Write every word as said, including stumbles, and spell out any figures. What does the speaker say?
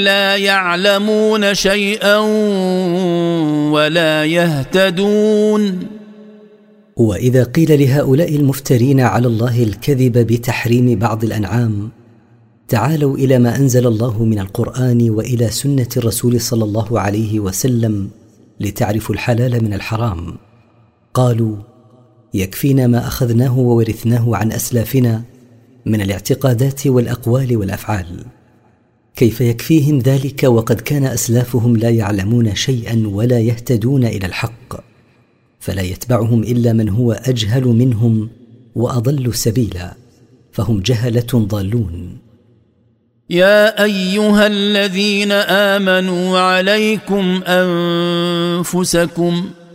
لا يعلمون شيئا ولا يهتدون. وإذا قيل لهؤلاء المفترين على الله الكذب بتحريم بعض الأنعام تعالوا إلى ما أنزل الله من القرآن وإلى سنة الرسول صلى الله عليه وسلم لتعرفوا الحلال من الحرام، قالوا يكفينا ما أخذناه وورثناه عن أسلافنا من الاعتقادات والأقوال والأفعال. كيف يكفيهم ذلك وقد كان أسلافهم لا يعلمون شيئا ولا يهتدون إلى الحق، فلا يتبعهم إلا من هو أجهل منهم وأضل سبيلا، فهم جهلة ضالون. يا أيها الذين آمنوا عليكم أنفسكم